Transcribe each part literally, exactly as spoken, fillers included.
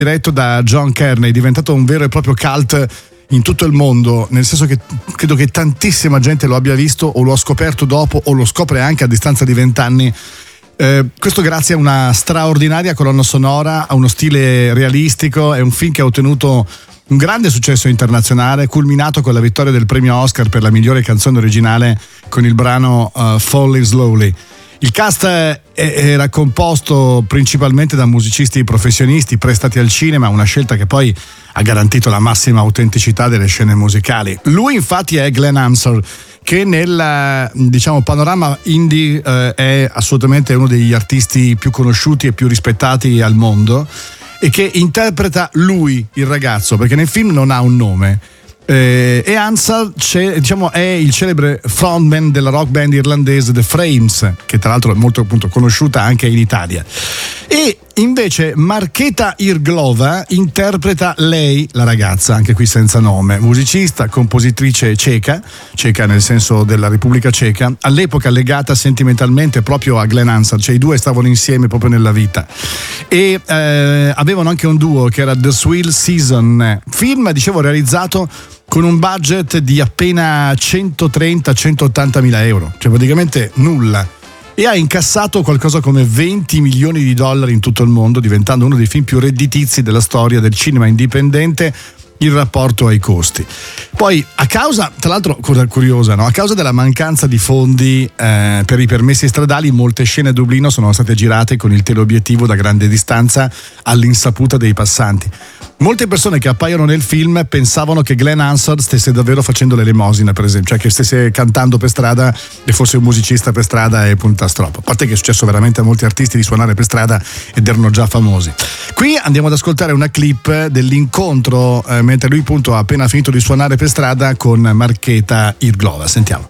diretto da John Kearney, è diventato un vero e proprio cult in tutto il mondo, nel senso che credo che tantissima gente lo abbia visto o lo ha scoperto dopo o lo scopre anche a distanza di vent'anni. Eh, questo grazie a una straordinaria colonna sonora, a uno stile realistico. È un film che ha ottenuto un grande successo internazionale, culminato con la vittoria del premio Oscar per la migliore canzone originale con il brano uh, Falling Slowly. Il cast era composto principalmente da musicisti professionisti prestati al cinema, una scelta che poi ha garantito la massima autenticità delle scene musicali. Lui infatti è Glenn Hansard, che nel, diciamo, panorama indie eh, è assolutamente uno degli artisti più conosciuti e più rispettati al mondo, e che interpreta lui, il ragazzo, perché nel film non ha un nome. Eh, e Hansard, diciamo, è il celebre frontman della rock band irlandese The Frames, che tra l'altro è molto, appunto, conosciuta anche in Italia. E invece Markéta Irglova interpreta lei, la ragazza, anche qui senza nome, musicista, compositrice ceca, ceca nel senso della Repubblica Ceca, all'epoca legata sentimentalmente proprio a Glenn Hansard, cioè i due stavano insieme proprio nella vita, e eh, avevano anche un duo che era The Swill Season, film, dicevo, realizzato con un budget di appena centotrenta centottanta mila euro, cioè praticamente nulla, e ha incassato qualcosa come venti milioni di dollari in tutto il mondo, diventando uno dei film più redditizi della storia del cinema indipendente in rapporto ai costi. Poi, a causa, tra l'altro, cosa curiosa, no? A causa della mancanza di fondi eh, per i permessi stradali, molte scene a Dublino sono state girate con il teleobiettivo da grande distanza, all'insaputa dei passanti. Molte persone che appaiono nel film pensavano che Glenn Hansard stesse davvero facendo l'elemosina, per esempio, cioè che stesse cantando per strada e fosse un musicista per strada e puntastropo. A parte che è successo veramente a molti artisti di suonare per strada ed erano già famosi. Qui andiamo ad ascoltare una clip dell'incontro eh, mentre lui, appunto, ha appena finito di suonare per strada con Markéta Irglova. Sentiamo.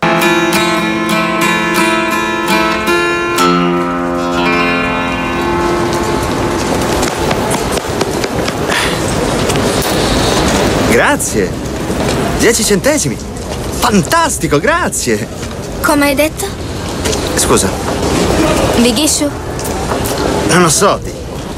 Grazie. Dieci centesimi. Fantastico, grazie. Come hai detto? Scusa. Bigishu? Non ho soldi.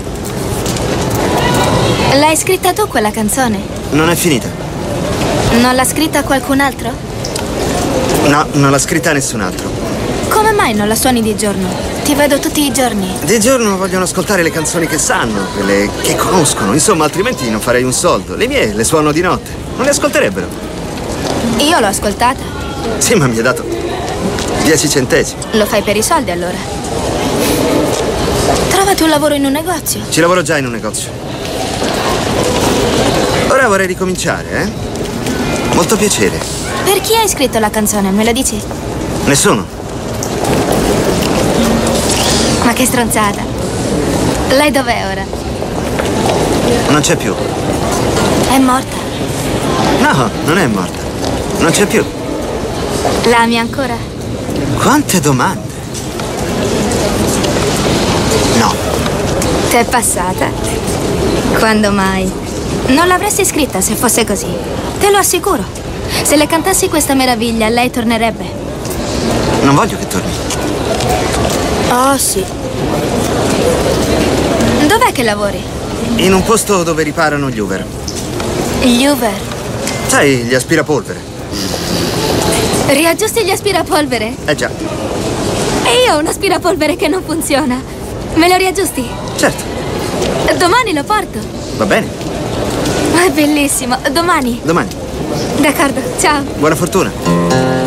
L'hai scritta tu quella canzone? Non è finita. Non l'ha scritta qualcun altro? No, non l'ha scritta nessun altro. Come mai non la suoni di giorno? Ti vedo tutti i giorni. Di giorno vogliono ascoltare le canzoni che sanno, quelle che conoscono. Insomma, altrimenti non farei un soldo. Le mie le suono di notte. Non le ascolterebbero. Io l'ho ascoltata. Sì, ma mi ha dato dieci centesimi. Lo fai per i soldi, allora? Trovati un lavoro in un negozio. Ci lavoro già in un negozio. Ora vorrei ricominciare, eh? Molto piacere. Per chi hai scritto la canzone, me lo dici? Nessuno. Ma che stronzata. Lei dov'è ora? Non c'è più. È morta? No, non è morta. Non c'è più. La ami ancora? Quante domande. No. T'è passata? Quando mai? Non l'avresti scritta se fosse così. Te lo assicuro. Se le cantassi questa meraviglia, lei tornerebbe. Non voglio che torni. Oh, sì. Dov'è che lavori? In un posto dove riparano gli Hoover. Gli Hoover? Sai, gli aspirapolvere. Riaggiusti gli aspirapolvere? Eh già. E io ho un aspirapolvere che non funziona. Me lo riaggiusti? Certo. Domani lo porto. Va bene. È bellissimo. Domani. Domani. D'accordo, ciao. Buona fortuna.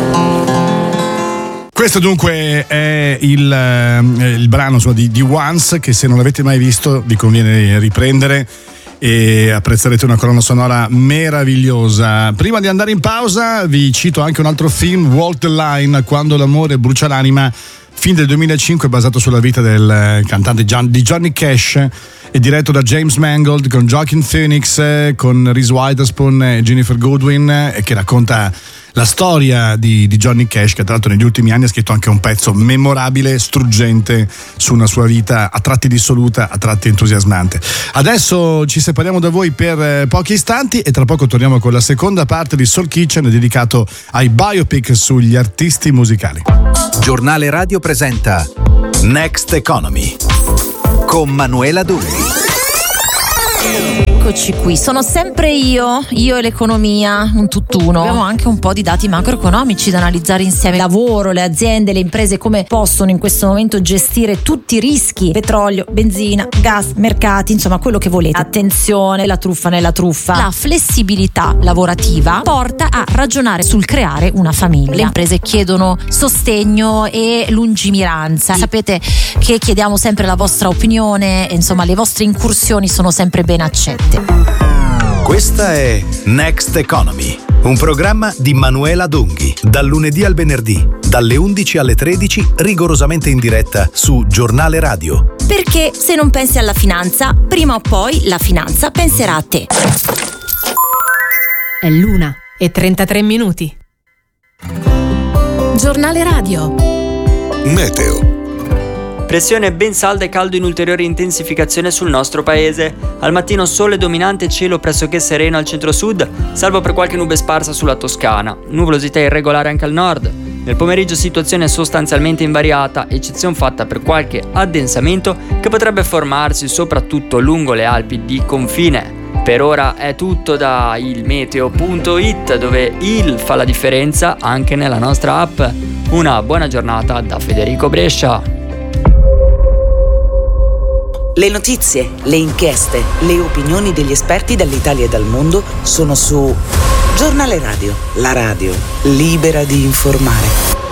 Questo dunque è il, eh, il brano, insomma, di, di Once, che se non l'avete mai visto vi conviene riprendere e apprezzerete una colonna sonora meravigliosa. Prima di andare in pausa vi cito anche un altro film, Walk the Line, Quando l'amore brucia l'anima, film del duemilacinque basato sulla vita del cantante John, di Johnny Cash, e diretto da James Mangold, con Joaquin Phoenix, con Reese Witherspoon e Jennifer Goodwin, e che racconta la storia di, di Johnny Cash, che tra l'altro negli ultimi anni ha scritto anche un pezzo memorabile, struggente, su una sua vita a tratti dissoluta, a tratti entusiasmante. Adesso ci separiamo da voi per pochi istanti e tra poco torniamo con la seconda parte di Soul Kitchen, dedicato ai biopic sugli artisti musicali. Giornale Radio presenta Next Economy con Manuela Dulli. Eccoci qui, sono sempre io, io e l'economia, un tutt'uno. Abbiamo anche un po' di dati macroeconomici da analizzare insieme. Lavoro, le aziende, le imprese come possono in questo momento gestire tutti i rischi, petrolio, benzina, gas, mercati, insomma quello che volete. Attenzione, la truffa nella truffa. La flessibilità lavorativa porta a ragionare sul creare una famiglia. Le imprese chiedono sostegno e lungimiranza. Sapete che chiediamo sempre la vostra opinione, insomma le vostre incursioni sono sempre ben accette. Questa è Next Economy, un programma di Manuela Donghi, dal lunedì al venerdì, dalle undici alle tredici, rigorosamente in diretta su Giornale Radio. Perché se non pensi alla finanza, prima o poi la finanza penserà a te. È l'una e trentatré minuti. Giornale Radio. Meteo. Pressione ben salda e caldo in ulteriore intensificazione sul nostro paese. Al mattino sole dominante, cielo pressoché sereno al centro-sud, salvo per qualche nube sparsa sulla Toscana. Nuvolosità irregolare anche al nord. Nel pomeriggio situazione sostanzialmente invariata, eccezione fatta per qualche addensamento che potrebbe formarsi soprattutto lungo le Alpi di confine. Per ora è tutto da ilmeteo punto it, dove il fa la differenza anche nella nostra app. Una buona giornata da Federico Brescia. Le notizie, le inchieste, le opinioni degli esperti dall'Italia e dal mondo sono su Giornale Radio, la radio libera di informare.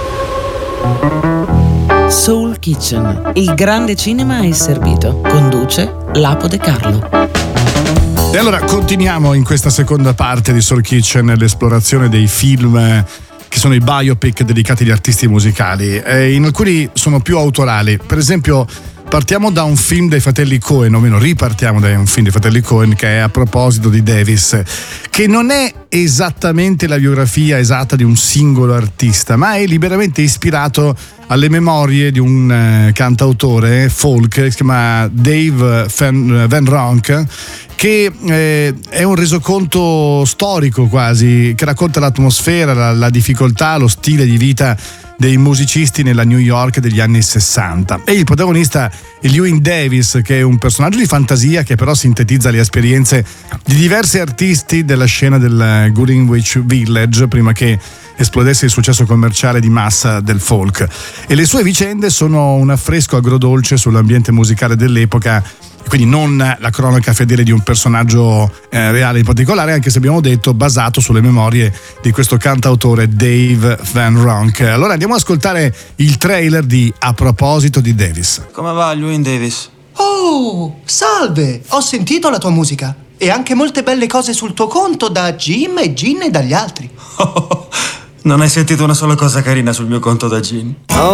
Soul Kitchen, il grande cinema è servito. Conduce Lapo De Carlo. E allora continuiamo in questa seconda parte di Soul Kitchen l'esplorazione dei film che sono i biopic dedicati agli artisti musicali. E in alcuni sono più autorali. Per esempio partiamo da un film dei fratelli Coen, o meno ripartiamo da un film dei fratelli Coen che è A proposito di Davis, che non è esattamente la biografia esatta di un singolo artista, ma è liberamente ispirato alle memorie di un eh, cantautore folk che si chiama Dave Van, Van Ronk, che eh, è un resoconto storico quasi, che racconta l'atmosfera, la, la difficoltà, lo stile di vita dei musicisti nella New York degli anni sessanta. E il protagonista è Llewyn Davis, che è un personaggio di fantasia che però sintetizza le esperienze di diversi artisti della scena del Greenwich Village prima che esplodesse il successo commerciale di massa del folk. E le sue vicende sono un affresco agrodolce sull'ambiente musicale dell'epoca, quindi non la cronaca fedele di un personaggio eh, reale in particolare, anche se abbiamo detto basato sulle memorie di questo cantautore Dave Van Ronk. Allora andiamo ad ascoltare il trailer di A proposito di Davis. Come va, Llewyn Davis? Oh, salve! Ho sentito la tua musica e anche molte belle cose sul tuo conto da Jim e Gin e dagli altri. Oh, non hai sentito una sola cosa carina sul mio conto da Gin? Oh,